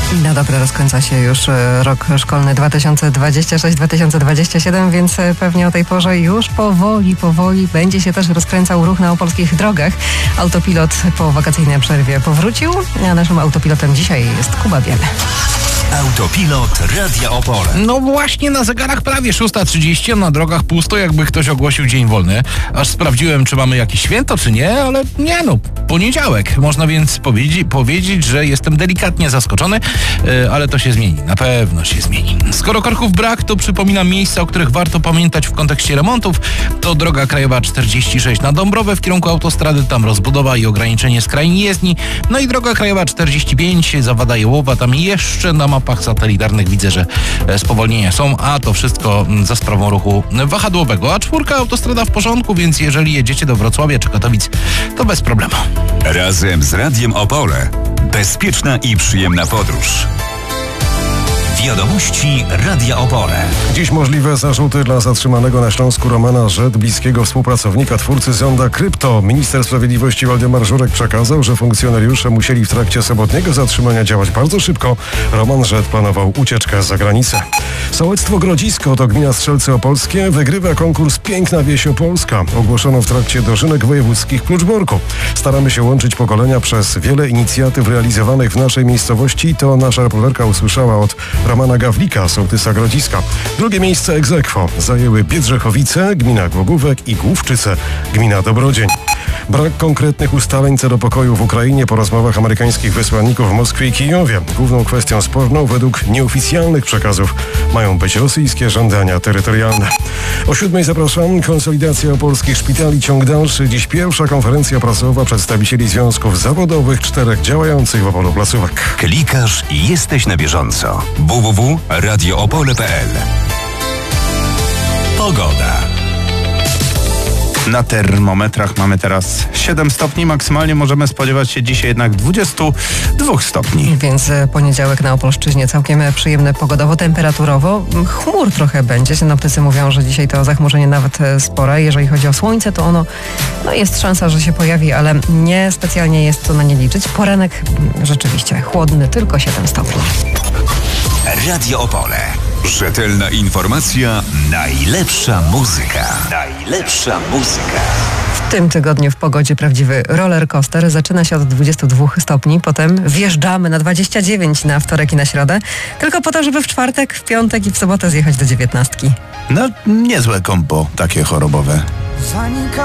Na dobre rozkończa się już rok szkolny 2026-2027, więc pewnie o tej porze już powoli będzie się też rozkręcał ruch na opolskich drogach. Autopilot po wakacyjnej przerwie powrócił, a naszym autopilotem dzisiaj jest Kuba Biel. Autopilot Radia Opole. No właśnie na zegarach prawie 6:30, a na drogach pusto, jakby ktoś ogłosił dzień wolny. Aż sprawdziłem, czy mamy jakieś święto, czy nie, ale nie no, poniedziałek. Można więc powiedzieć, że jestem delikatnie zaskoczony, ale to się zmieni, na pewno się zmieni. Skoro korków brak, to przypominam miejsca, o których warto pamiętać w kontekście remontów. To droga krajowa 46 na Dąbrowę w kierunku autostrady, tam rozbudowa i ograniczenie skrajni jezdni. No i droga krajowa 45, Zawada Jełowa, tam jeszcze na mapach satelitarnych widzę, że spowolnienia są, a to wszystko za sprawą ruchu wahadłowego. A czwórka autostrada w porządku, więc jeżeli jedziecie do Wrocławia czy Katowic, to bez problemu. Razem z Radiem Opole. Bezpieczna i przyjemna podróż. Wiadomości Radia Opole. Dziś możliwe zarzuty dla zatrzymanego na Śląsku Romana Rzet, bliskiego współpracownika twórcy zonda Krypto. Minister Sprawiedliwości Waldemar Żurek przekazał, że funkcjonariusze musieli w trakcie sobotniego zatrzymania działać bardzo szybko. Roman Rzet planował ucieczkę za granicę. Sołectwo Grodzisko, to gmina Strzelce Opolskie, wygrywa konkurs Piękna Wieś Opolska. Ogłoszono w trakcie dożynek wojewódzkich w Kluczborku. Staramy się łączyć pokolenia przez wiele inicjatyw realizowanych w naszej miejscowości. To nasza reporterka usłyszała od Romana Gawlika, sołtysa Grodziska. Drugie miejsce ex aequo zajęły Biedrzechowice, gmina Głogówek i Główczyce, gmina Dobrodzień. Brak konkretnych ustaleń co do pokoju w Ukrainie po rozmowach amerykańskich wysłanników w Moskwie i Kijowie. Główną kwestią sporną według nieoficjalnych przekazów mają być rosyjskie żądania terytorialne. O 7:00 zapraszam. Konsolidacja opolskich szpitali, ciąg dalszy. Dziś pierwsza konferencja prasowa przedstawicieli związków zawodowych 4 działających w Opolu placówek. Klikasz i jesteś na bieżąco. www.radioopole.pl. Pogoda. Na termometrach mamy teraz 7 stopni, maksymalnie możemy spodziewać się dzisiaj jednak 22 stopni. Więc poniedziałek na Opolszczyźnie całkiem przyjemne pogodowo, temperaturowo. Chmur trochę będzie. Synoptycy mówią, że dzisiaj to zachmurzenie nawet spore. Jeżeli chodzi o słońce, to ono jest szansa, że się pojawi, ale nie specjalnie jest co na nie liczyć. Poranek rzeczywiście chłodny, tylko 7 stopni. Radio Opole. Rzetelna informacja, najlepsza muzyka. Najlepsza muzyka. W tym tygodniu w pogodzie prawdziwy roller coaster. Zaczyna się od 22 stopni, potem wjeżdżamy na 29 na wtorek i na środę, tylko po to, żeby w czwartek, w piątek i w sobotę zjechać do 19. No, niezłe kompo, takie chorobowe.